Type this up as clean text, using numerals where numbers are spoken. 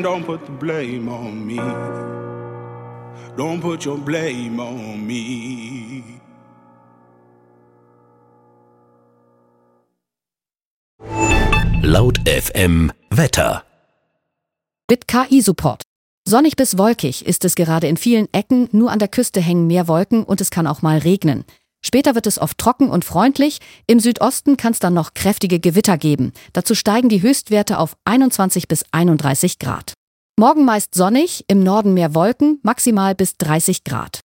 Don't put the blame on me. Don't put your blame on me. Laut FM Wetter. Mit KI-Support. Sonnig bis wolkig ist es gerade in vielen Ecken, nur an der Küste hängen mehr Wolken und es kann auch mal regnen. Später wird es oft trocken und freundlich, im Südosten kann es dann noch kräftige Gewitter geben. Dazu steigen die Höchstwerte auf 21 bis 31 Grad. Morgen meist sonnig, im Norden mehr Wolken, maximal bis 30 Grad.